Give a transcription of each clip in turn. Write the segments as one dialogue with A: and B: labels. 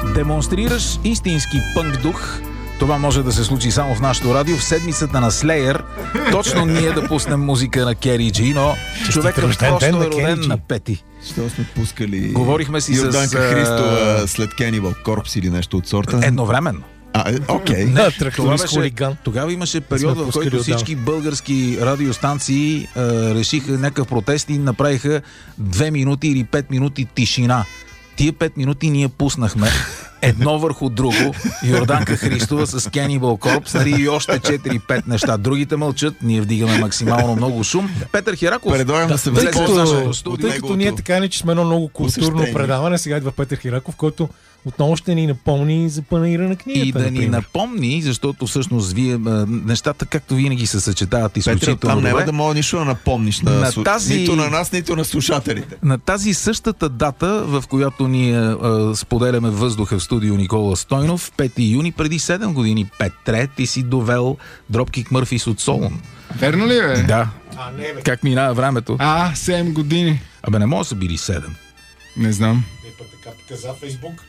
A: демонстрираш истински пънк дух, това може да се случи само в нашото радио в седмицата на Slayer. Точно ние да пуснем музика на Кери Джи, но човекът просто е роден на 5-ти.
B: Що сме пускали
A: Говорихме си
B: Йорданка Христова след Cannibal Corpse или нещо от сорта?
A: Едновременно.
B: Окей.
A: Тогава имаше период, в който всички български радиостанции решиха някакъв протест и направиха 2 минути или 5 минути тишина. Тия 5 минути ние пуснахме едно върху друго, Йорданка Христова с Cannibal Corpse, нали, и още 4-5 неща. Другите мълчат, ние вдигаме максимално много шум. Петър Хираков,
B: предлагам да се
C: тъй като ние така не, че сме едно много културно предаване, сега идва Петър Хираков, който отново ще ни напомни за панаира на книгата.
A: И да ни напомни, защото всъщност вие нещата, както винаги се съчетават изключително
B: добре. Там няма да мога нищо да напомниш нито на нас, нито на слушателите.
A: На тази същата дата, в която ние споделяме въздуха в студио Никола Стойнов, 5 юни, преди 7 години, Петре, ти си довел Dropkick Murphys от Солун.
D: Верно ли, бе?
A: Да. Как минава времето?
D: 7 години.
A: Абе, не може да са били 7.
D: Не знам.
C: Така каза Фейсбук.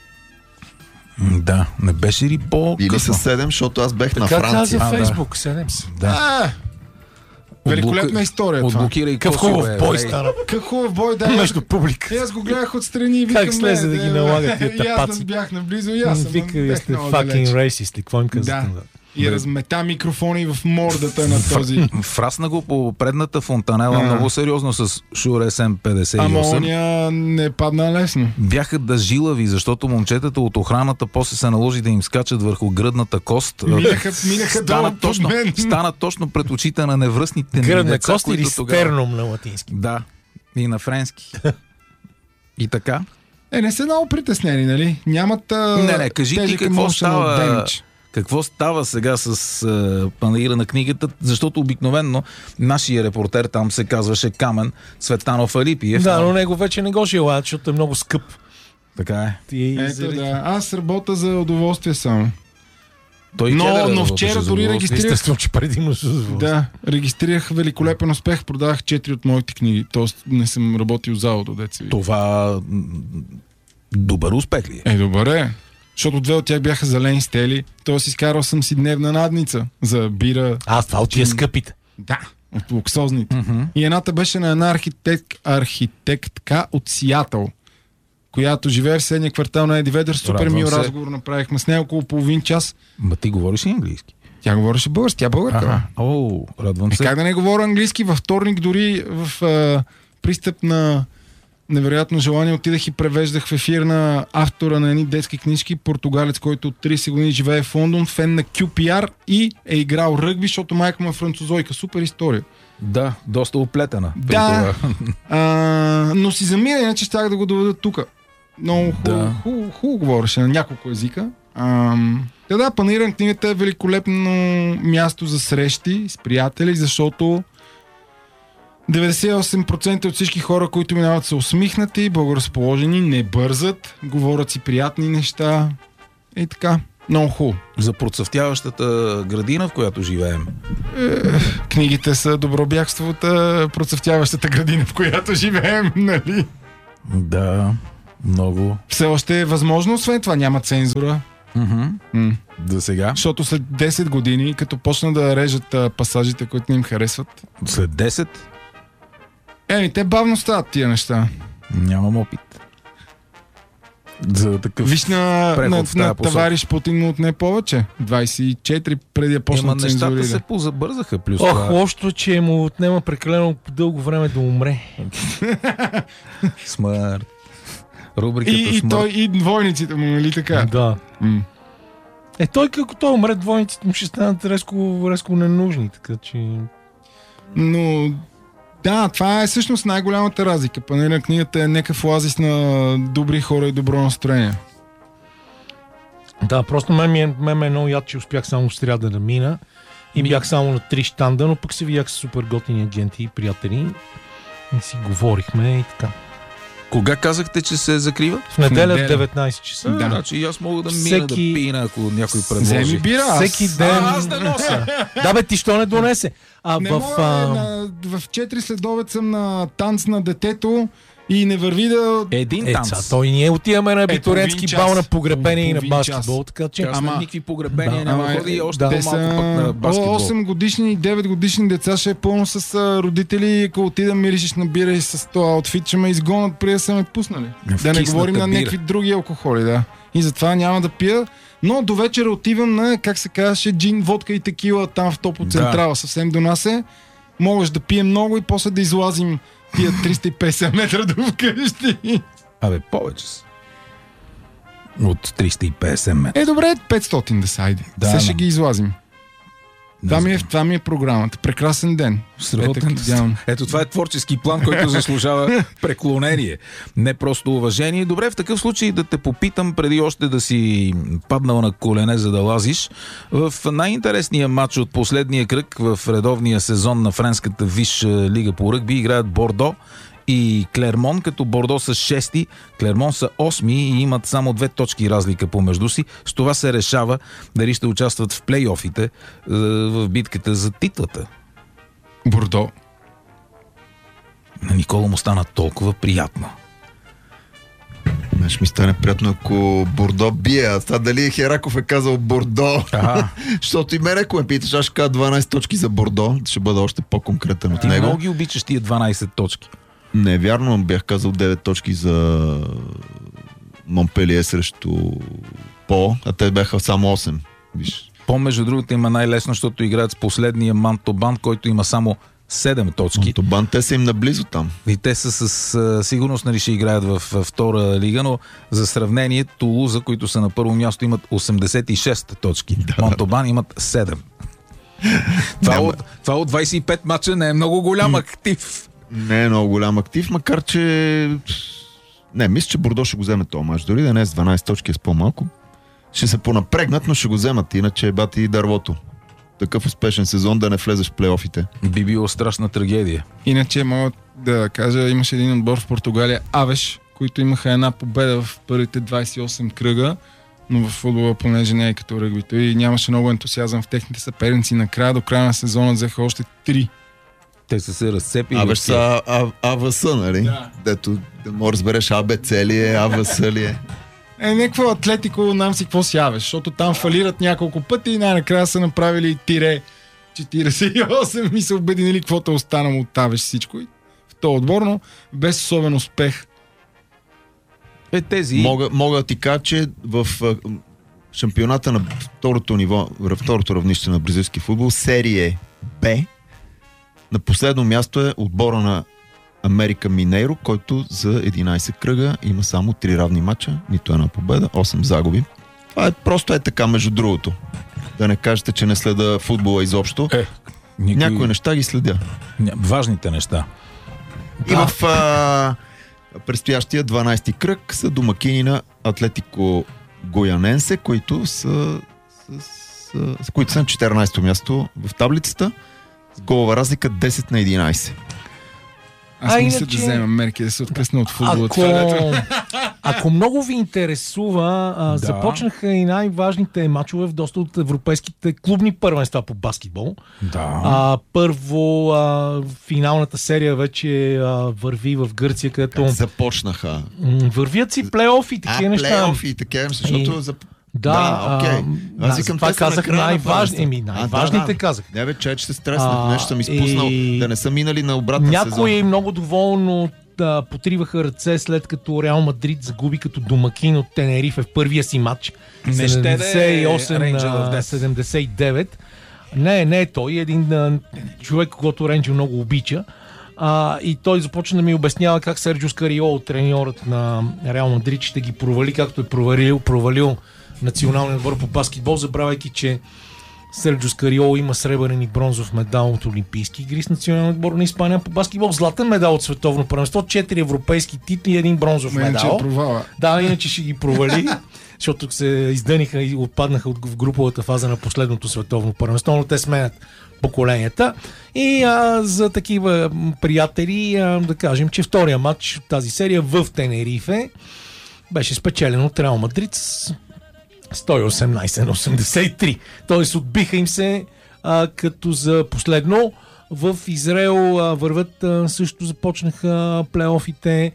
A: Да, не беше ли по-късно?
B: Или с 7, защото аз бех на Франция.
C: Така каза Фейсбук, 7 са.
A: Да.
D: Великолепна история.
A: Отблокирай
C: Какъв хубав бой стана.
D: Какъв хубав бой, да.
C: Между публика.
D: Аз го гледах отстрани и викам...
C: Как слезе да ги налага тия тапаци?
D: Аз бях наблизо и аз съм.
C: Вика, сте fucking racist. Какво им казвате?
D: И размета микрофони в мордата на този...
A: Фрасна го по предната фонтанела много сериозно с Shure SM58.
D: Ама оня не падна лесно. Бяха
A: да жилави, защото момчетата от охраната после се наложи да им скачат върху гръдната кост.
D: Минаха долу под мен.
A: Стана точно пред очите на невръстните
C: гръдна кост или стерном на латински.
A: Да, и на френски. И така.
D: Не са много притеснени, нали? Нямат...
A: Не, кажи ти какво става... Какво става сега с панаира на книгата, защото обикновенно нашия репортер там се казваше Камен Цветанов Алипиев.
C: Да, но него вече не го желаят, защото е много скъп.
A: Така е.
D: Аз работя за удоволствие само.
A: Но
D: вчера дори регистрирах...
C: Естествено, че предимно с удоволствие.
D: Да, регистрирах великолепен успех, продавах 4 от моите книги, т.е. не съм работил за аудо, деца.
A: Това добър успех ли
D: е? Добър е. Защото 2 от тях бяха зелени стели, т.е. изкарал съм си дневна надница за бира.
C: Това от тия скъпите.
D: Да, от луксозните. И едната беше на една архитектка от Сиатъл, която живее в съседния квартал на Еди Ведър. Супер мил разговор направихме с нея около половин час.
A: Ма ти говориш ли английски?
D: Тя говореше български, тя българка.
A: Радвам се.
D: Как да не говоря английски? Във вторник дори в пристъп на невероятно желание отидах и превеждах в ефир на автора на едни детски книжки, португалец, който от 30 години живее в Лондон, фен на QPR и е играл ръгби, защото майка му е французойка. Супер история.
A: Да, доста оплетена.
D: Да, но си замира, иначе щях да го доведа тук. Много хубаво говореше на няколко езика. Панаира на книгата е великолепно място за срещи с приятели, защото 98% от всички хора, които минават, са усмихнати, благоразположени, не бързат, говорят си приятни неща и така. Много хубаво.
A: За процъфтяващата градина, в която живеем.
D: Книгите са добробягствата, процъфтяващата градина, в която живеем, нали?
A: Да, много.
D: Все още е възможно, освен това няма цензура.
A: За сега.
D: Защото след 10 години, като почна да режат пасажите, които не им харесват.
A: След 10?
D: Те бавно стават тия неща.
A: Нямам опит. За такъв
D: виж на товариш Путин от не повече. 24 преди да почна цензурира.
A: Нещата се позабързаха. Плюс
C: лошото е, че му отнема прекалено дълго време да умре.
A: Смърт. Рубриката Смърт.
D: Той и двойниците му, нали така?
C: Да. Той като той умре, двойниците му ще станат резко ненужни, така че...
D: Но... Да, това е всъщност най-голямата разлика. Панаира на книгата е някакъв оазис на добри хора и добро настроение.
C: Да, просто мен е много яд, че успях само в сряда да мина и бях само на 3 щанда, но пък се видях с супер готини агенти и приятели и си говорихме и така.
A: Кога казахте, че се закрива?
C: В неделя в 19 часа.
A: Да, значи аз мога да мина да пина, ако някой предложи.
D: Вземи бира.
C: Всеки ден.
A: Аз да нося.
C: Да бе, ти що не донесе?
D: В 4 следобед съм на танц на детето и не върви да...
A: Един танц.
C: Той ние отиваме на абитурентски бал на погребение и на баскетбол, така че...
A: Ама никакви погребения няма ходи, още по-малко пък на баскетбол.
D: 8 годишни и 9 годишни деца ще е пълно с родители, ако отида миришеш на бира и с този аутфит, ще ме изгонят преди да са ме пуснали. Да не говорим на някакви други алкохоли, да. И затова няма да пия. Но до вечера отивам на, как се казваше, джин, водка и текила там в Топоцентрала. Съвсем до нас е. Можеш да пием много и после да излазим тия 350 метра до вкъщи.
A: Абе, повече са. От 350 метра.
D: Добре, 500 да са, айде. Сега ще ги излазим. Това ми е програмата. Прекрасен ден.
A: Ето това е творчески план, който заслужава преклонение. Не просто уважение. Добре, в такъв случай да те попитам, преди още да си паднал на колене, за да лазиш. В най-интересния матч от последния кръг в редовния сезон на френската висша лига по ръгби играят Бордо и Клермон, като Бордо са 6-ти, Клермон са 8-ми и имат само 2 точки разлика помежду си. С това се решава дали ще участват в плейофите в битката за титлата.
D: Бордо.
A: На Никола му стана толкова приятно.
B: Ще ми стане приятно, ако Бордо бие. А това дали Хераков е казал Бордо? Защото и мене, ако ме питаш, аз ще кажа 12 точки за Бордо. Ще бъда още по-конкретен от него.
A: Ти много ги обичаш тия 12 точки.
B: Не е вярно, бях казал 9 точки за Монпелие срещу По, а те бяха само 8. Виж.
A: По, между другото, има най-лесно, защото играят с последния Мантобан, който има само 7 точки.
B: Мантобан, те са им наблизо там.
A: И те са със сигурност, нали, ще играят в втора лига, но за сравнение Тулуза, които са на първо място, имат 86 точки. Мантобан имат 7. Това от 25 мача не е много голям актив.
B: Не е много голям актив, макар че... Не, мисля, че Бордо ще го вземе този мач. Дори да не е с 12 точки, е с по-малко. Ще се понапрегнат, но ще го вземат. Иначе е бати и дървото. Такъв успешен сезон да не влезеш в плейофите.
A: Би било страшна трагедия.
D: Иначе мога да кажа, имаше един отбор в Португалия, Авеш, които имаха една победа в първите 28 кръга, но в футбола, понеже не е като ръгбито и нямаше много ентусиазъм в техните съперници. Накрая, до края на сезона, взеха още 3.
A: Те са се разцепили.
B: Абе са АВС, нали? Да. Дето да може разбереш АБЦ ли е, АВС ли е.
D: Някакво Атлетико, нам си какво си Авеш, защото там фалират няколко пъти и най-накрая са направили тире 48 и са обединили каквото е останало от Авеш всичко. И в този отборно, без особен успех.
B: Мога да ти кажа, че в шампионата на второто ниво, второто равнище на бразилски футбол, серия Б, на последно място е отбора на Америка Минейро, който за 11 кръга има само 3 равни мача, нито една победа, 8 загуби. Това е просто така, между другото. Да не кажете, че не следа футбола изобщо. Някои неща ги следя.
A: Важните неща.
B: И в предстоящия 12-ти кръг са домакини на Атлетико Гояненсе, които са на 14-то място в таблицата. С голова разлика 10 на 11.
D: Аз мисля да вземам мерки да се откъсна от футбола.
C: Ако много ви интересува, започнаха и най-важните мачове в доста от европейските клубни първенства по баскетбол. Първо, финалната серия вече върви в Гърция, където...
B: Как започнаха?
C: Вървят си плейофи и такива неща.
B: Плейофи и такива неща, защото...
C: окей.
B: Аз викам,
C: това казах най-важните казах.
B: Не бе, че се стреснах, нещо съм изпуснал, да не са минали на обратен сезон.
C: Някои много доволно потриваха ръце, след като Реал Мадрид загуби като домакин от Тенерифе в първия си матч. 78-79. Не е той. Един човек, когото Рейнджел много обича. И той започна да ми обяснява как Серджио Скариоло, треньорът на Реал Мадрид, ще ги провали, както е провалил националния отбор по баскетбол, забравяйки, че Серджио Скариоло има сребърен и бронзов медал от Олимпийски игри с националния отбор на Испания по баскетбол, златен медал от световно първенство, 4 европейски титли и 1 бронзов медал. Иначе ще ги провали, защото се издъниха и отпаднаха в груповата фаза на последното световно първенство, но те сменят поколенията. И за такива приятели да кажем, че втория матч от тази серия в Тенерифе беше спечелен от Реал Мадрид с 118 на 83. Тоест отбиха им се като за последно. В Израел върват също започнаха плейофите.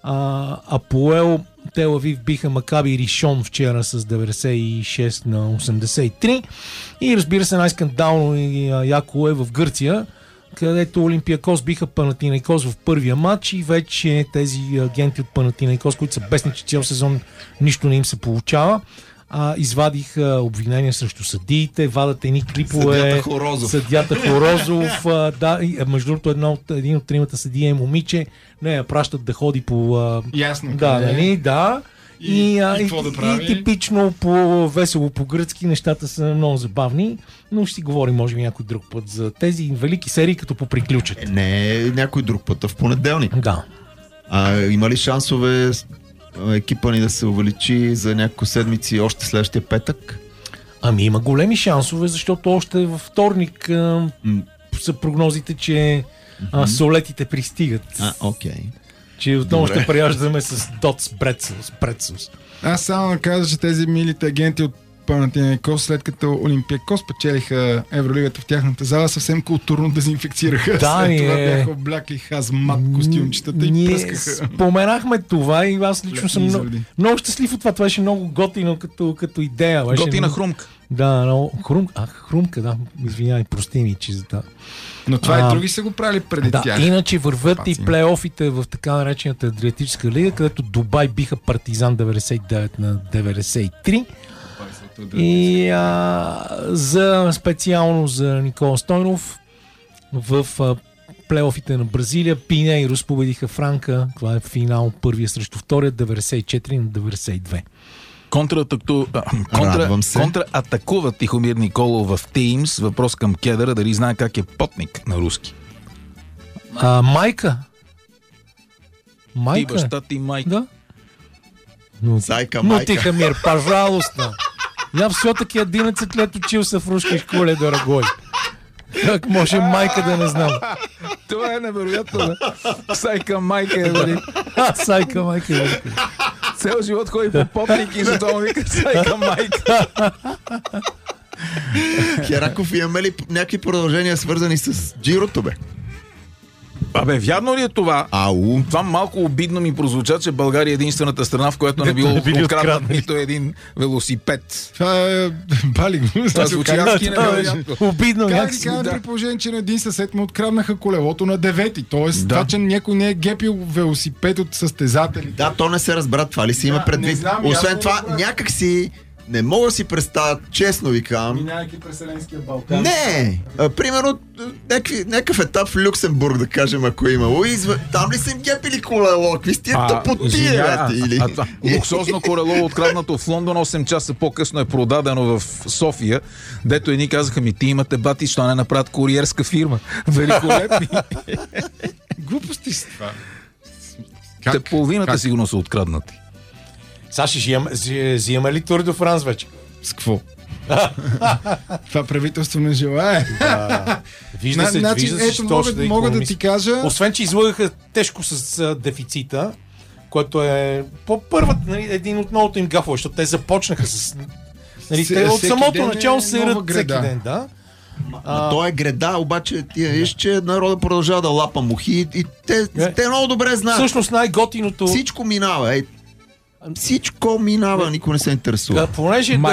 C: Апоел Тел Авив биха Макаби Ришон вчера с 96 на 83. И разбира се, най-скандално и яко е в Гърция, където Олимпиакос биха Панатинайкос в първия матч и вече тези агенти от Панатинайкос, които са бесни, че цял сезон нищо не им се получава, извадих обвинения срещу съдиите, вадат едни клипове. Съдията Хорозов. Между другото, един от тримата съдия е момиче. Не, я пращат да ходи по...
D: Ясно.
C: нали, да. И типично весело по-гръцки нещата са много забавни, но ще си говорим може би някой друг път за тези велики серии, като поприключат.
B: Не, някой друг път, в понеделник.
C: Да.
B: Има ли шансове екипа ни да се увеличи за няколко седмици още следващия петък?
C: Ами има големи шансове, защото още във вторник са прогнозите, че солетите пристигат.
B: Окей.
C: Че отново ще прияждаме с Дотс Брецелс.
D: Аз само да кажа, че тези милите агенти от Панатинайкос, след като Олимпиакос печелиха Евролигата в тяхната зала, съвсем културно дезинфекцираха. Да, след това бяха облякли хазмат костюмчетата и пръскаха.
C: Споменахме това и аз лично съм много щастлив от това. Това беше много готино като идея.
A: Готина хрумка.
C: Да, много хрумка, да. Извинявай, прости ми, че за това.
D: Но това и други са го правили преди тях.
C: Иначе върват и плейофите в така наречената Адриатическа лига, където Дубай биха Партизан 99 на 93. И специално за Никола Стойнов в плейофите на Бразилия Пинейрос победиха Франка. Това е финал първия срещу втория 94 на 92.
A: Контратакува Тихомир Николов в Teams. Въпрос към Кедъра, дали знае как е потник на руски.
C: Майка.
A: Ти баща ти майка.
C: Да.
B: Зайка
C: Но
B: майка.
C: Тихомир, пожалуйста. Я все-таки 11 лет учился в русской школе, дорогой. Как може майка да не знам?
A: Това е невероятно. Сайка майка е вали.
C: Сайка майка е вали.
A: Цел живот ходи по потник и затова вика сайка майка.
B: Хераков, имаме ли някакви продължения свързани с Джирото, бе?
A: Абе, вярно ли е това?
B: Ау.
A: Това малко обидно ми прозвуча, че България е единствената страна, в която не бил откраднат нито един велосипед.
D: Това е бали.
A: Това звучи адски невероятно.
C: Обидно
D: някакси. Как при положение, че на един съсед му откраднаха колелото на 9-ти. Тоест, това, че някой не е гепил велосипед от състезатели.
B: Да, то не се разбра това ли си има предвид. Освен това, някак си не мога да си представя, честно ви казвам.
D: Минайки през Еленския Балкан.
B: Не! Примерно, някакъв етап в Люксембург, да кажем, ако е имало. Там ли са им гепили колело? Какви сте тъпотия?
A: Луксозно колело, откраднато в Лондон, 8 часа по-късно е продадено в София, дето едни казаха ми, ти имате бати, що не направят куриерска фирма. Великолепни.
D: Глупости с това.
A: Те половината сигурно са откраднати.
C: Саши, взимаме ли Тур де Франс вече?
D: С какво? Това правителство не желае.
C: Вижда се,
D: мога да ти кажа...
C: Освен, че излъгаха тежко с дефицита, което е по-първата, един от новото им гафове, защото те започнаха с... те от самото начало се ръд всеки ден, да.
B: То е греда, обаче ти виж, че народа продължава да лапа мухи и те много добре знаят.
C: Всъщност най-готиното...
B: Всичко минава, никой не се интересува.
C: Понеже